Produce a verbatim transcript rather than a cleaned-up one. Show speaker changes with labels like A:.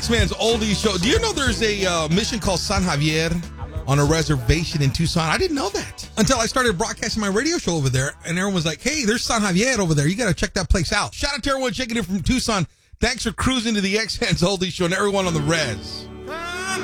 A: X-Man's Oldies Show. Do you know there's a uh, mission called San Javier on a reservation in Tucson? I didn't know that until I started broadcasting my radio show over there, and everyone was like, hey, there's San Javier over there. You got to check that place out. Shout out to everyone checking in from Tucson. Thanks for cruising to the X-Man's Oldies Show and everyone on the res.